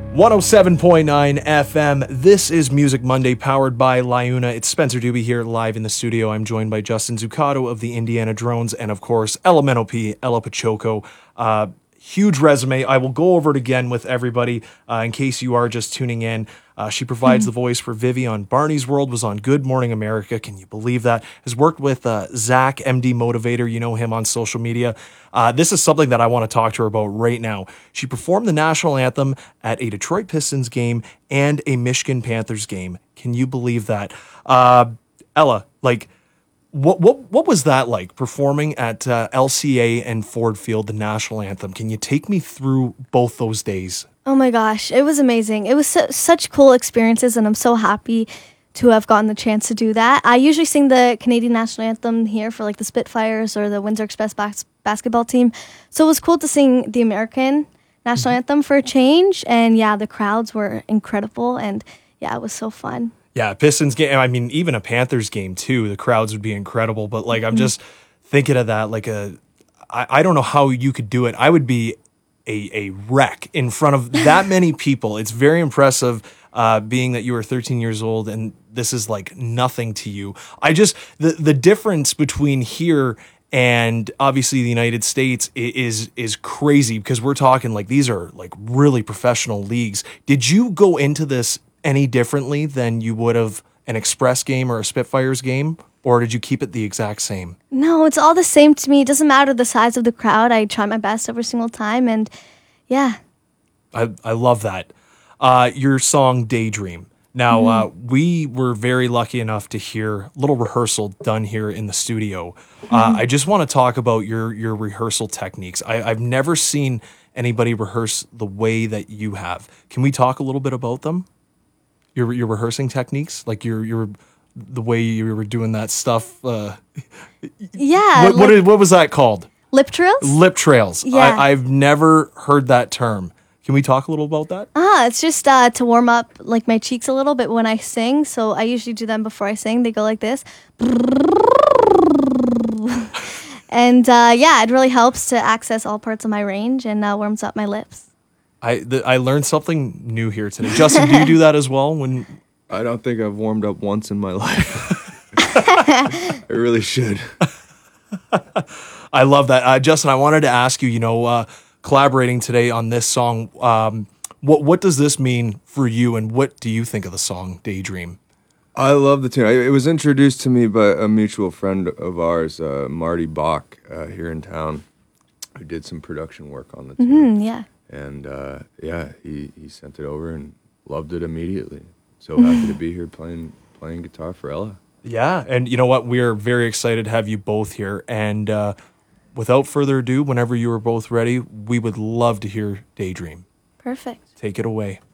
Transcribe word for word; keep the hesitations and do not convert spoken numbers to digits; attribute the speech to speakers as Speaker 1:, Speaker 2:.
Speaker 1: one oh seven point nine F M. This is Music Monday, powered by Liuna. It's Spencer Doobie here live in the studio. I'm joined by Justin Zuccato of the Indiana Drones and, of course, Elemental P, Ella Pachoco. Uh, huge resume. I will go over it again with everybody uh, in case you are just tuning in. Uh, she provides mm-hmm. the voice for Vivi on Barney's World, was on Good Morning America. Can you believe that? Has worked with uh, Zach, M D Motivator. You know him on social media. Uh, this is something that I want to talk to her about right now. She performed the national anthem at a Detroit Pistons game and a Michigan Panthers game. Can you believe that? Uh, Ella, like, what what what was that like, performing at uh, L C A and Ford Field, the national anthem? Can you take me through both those days?
Speaker 2: Oh my gosh, it was amazing. It was su- such cool experiences, and I'm so happy to have gotten the chance to do that. I usually sing the Canadian national anthem here for like the Spitfires or the Windsor Express bas- basketball team. So it was cool to sing the American national mm-hmm. anthem for a change. And yeah, the crowds were incredible, and yeah, it was so fun.
Speaker 1: Yeah, Pistons game. I mean, even a Panthers game too. The crowds would be incredible. But like, mm-hmm. I'm just thinking of that. Like a, I, I don't know how you could do it. I would be a a wreck in front of that many people. It's very impressive. Uh, being that you were thirteen years old and this is like nothing to you. I just the the difference between here and obviously the United States is is crazy, because we're talking like these are like really professional leagues. Did you go into this any differently than you would have an Express game or a Spitfires game, or did you keep it the exact same?
Speaker 2: No, it's all the same to me. It doesn't matter the size of the crowd. I try my best every single time, and yeah.
Speaker 1: I I love that. Uh, your song Daydream. Now, mm-hmm. uh, we were very lucky enough to hear a little rehearsal done here in the studio. Mm-hmm. Uh, I just want to talk about your your rehearsal techniques. I, I've never seen anybody rehearse the way that you have. Can we talk a little bit about them? Your your rehearsing techniques, like your your the way you were doing that stuff. Uh,
Speaker 2: yeah.
Speaker 1: What what, what was that called?
Speaker 2: Lip trails.
Speaker 1: Lip trails.
Speaker 2: Yeah.
Speaker 1: I, I've never heard that term. Can we talk a little about that?
Speaker 2: Ah, it's just uh, to warm up like my cheeks a little bit when I sing. So I usually do them before I sing. They go like this. And uh, yeah, it really helps to access all parts of my range and uh, warms up my lips.
Speaker 1: I the, I learned something new here today. Justin, do you do that as well? When
Speaker 3: I don't think I've warmed up once in my life. I really should.
Speaker 1: I love that. Uh, Justin, I wanted to ask you, you know, uh, collaborating today on this song, um, what what does this mean for you, and what do you think of the song Daydream?
Speaker 3: I love the tune. I, it was introduced to me by a mutual friend of ours, uh, Marty Bach, uh, here in town, who did some production work on the tune.
Speaker 2: Mm-hmm, yeah.
Speaker 3: And uh, yeah, he, he sent it over and loved it immediately. So happy to be here playing playing guitar for Ella.
Speaker 1: Yeah, and you know what? We're very excited to have you both here. And uh, without further ado, whenever you are both ready, we would love to hear Daydream.
Speaker 2: Perfect.
Speaker 1: Take it away.